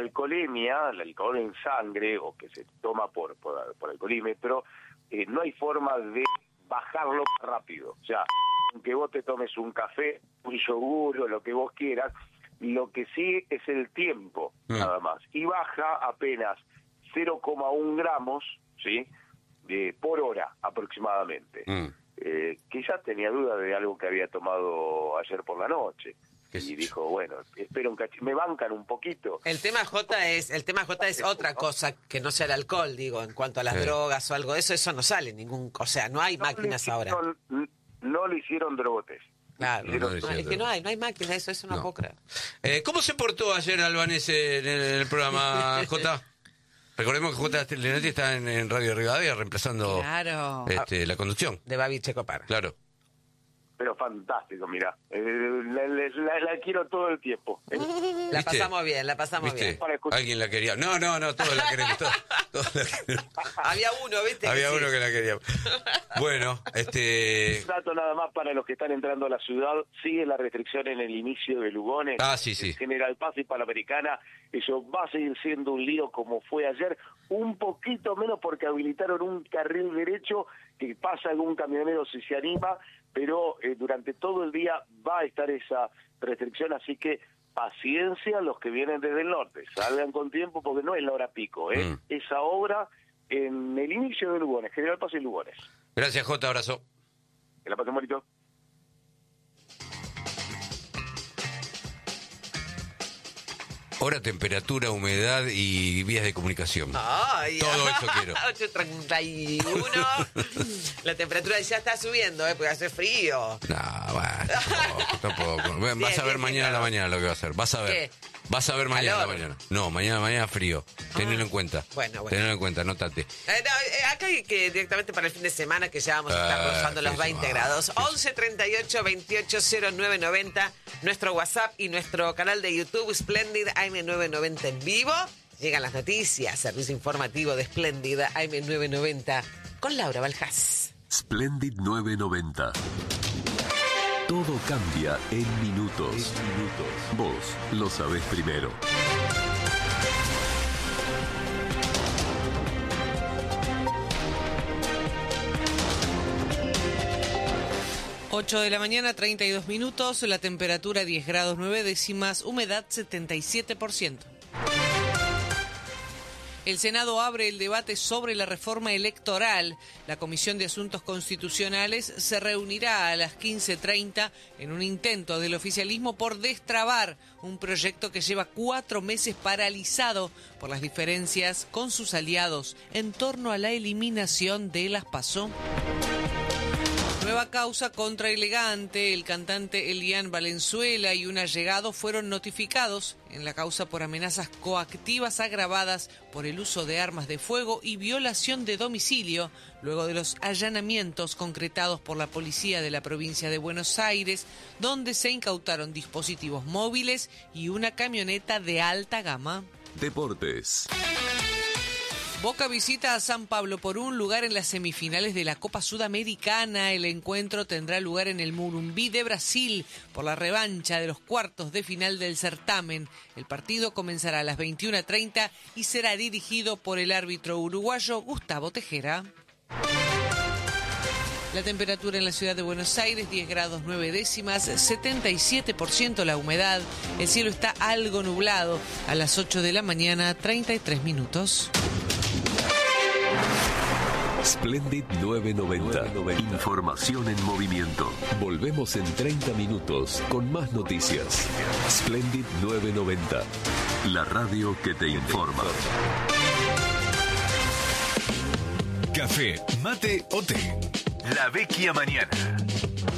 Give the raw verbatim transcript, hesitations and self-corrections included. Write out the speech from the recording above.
alcoholemia, el alcohol en sangre, o que se toma por, por, por alcoholímetro, eh, no hay forma de bajarlo rápido. O sea, aunque vos te tomes un café, un yogur o lo que vos quieras, lo que sí es el tiempo, mm. nada más. Y baja apenas cero coma uno gramos, ¿sí?, de, por hora aproximadamente. Mm. Eh, quizás tenía duda de algo que había tomado ayer por la noche. Y dijo, bueno, espera un cachito, me bancan un poquito. El tema J es, el tema J es otra cosa que no sea el alcohol, digo, en cuanto a las sí. drogas o algo de eso, eso no sale ningún, o sea, no hay no máquinas hicieron, ahora. No, no le hicieron drogotes. Claro, no, no, no, es que no hay, no hay máquinas, eso, eso no, no. puedo creer. Eh, ¿Cómo se portó ayer Albanese en el, en el programa, J? Recordemos que J. Lenati está en, en Radio Rivadavia reemplazando claro. este, la conducción. De Babi Checopar. Claro. Pero fantástico, mira, eh, la, la, la quiero todo el tiempo. ¿Eh? La ¿Viste? pasamos bien, la pasamos ¿Viste? bien. Alguien la quería. No, no, no, todos la queremos. Todos, todos la queremos. Había uno, ¿viste? Había que uno sí. que la quería. Bueno, este... Un dato nada más para los que están entrando a la ciudad. Sigue la restricción en el inicio de Lugones. Ah, sí, sí. General Paz y Panamericana. Eso va a seguir siendo un lío como fue ayer. Un poquito menos porque habilitaron un carril derecho que pasa algún camionero si se anima, pero eh, durante todo el día va a estar esa restricción, así que paciencia los que vienen desde el norte, salgan con tiempo porque no es la hora pico, ¿eh? Mm. Esa obra en el inicio de Lugones, General Paz y Lugones. Gracias, Jota, abrazo. Que la pasen bonito. Hora, temperatura, humedad y vías de comunicación. Ay, todo eso quiero. ocho treinta y uno. La temperatura ya está subiendo, ¿eh? Porque hace frío. No, bueno, tampoco. tampoco. Vas bien, a ver bien, mañana a la mañana lo que va a hacer. Vas a ver. ¿Qué? Vas a ver mañana a la mañana. No, mañana mañana frío. Tenelo ah. en cuenta. Bueno, bueno. Tenelo en cuenta, anótate. Eh, no, eh, acá hay que directamente para el fin de semana que ya vamos a estar ah, rozando los veinte grados. once treinta y ocho veintiocho cero nueve noventa. Nuestro WhatsApp y nuestro canal de YouTube Splendid A M novecientos noventa en vivo. Llegan las noticias, servicio informativo de Splendid A M novecientos noventa con Laura Baljás. Splendid novecientos noventa. Todo cambia en minutos. En minutos. Vos lo sabés primero. ocho de la mañana, treinta y dos minutos, la temperatura diez grados nueve décimas, humedad setenta y siete por ciento. El Senado abre el debate sobre la reforma electoral. La Comisión de Asuntos Constitucionales se reunirá a las quince treinta en un intento del oficialismo por destrabar un proyecto que lleva cuatro meses paralizado por las diferencias con sus aliados en torno a la eliminación de las PASO. Nueva causa contra Elegante. El cantante Elian Valenzuela y un allegado fueron notificados en la causa por amenazas coactivas agravadas por el uso de armas de fuego y violación de domicilio, luego de los allanamientos concretados por la policía de la provincia de Buenos Aires, donde se incautaron dispositivos móviles y una camioneta de alta gama. Deportes. Boca visita a San Pablo por un lugar en las semifinales de la Copa Sudamericana. El encuentro tendrá lugar en el Murumbí de Brasil por la revancha de los cuartos de final del certamen. El partido comenzará a las veintiuna treinta y será dirigido por el árbitro uruguayo Gustavo Tejera. La temperatura en la ciudad de Buenos Aires, diez grados nueve décimas, setenta y siete por ciento la humedad. El cielo está algo nublado. A las ocho de la mañana, treinta y tres minutos. Splendid novecientos noventa. Información en movimiento. Volvemos en treinta minutos con más noticias. Splendid novecientos noventa. La radio que te informa. Café, mate o té. La vecchia mañana.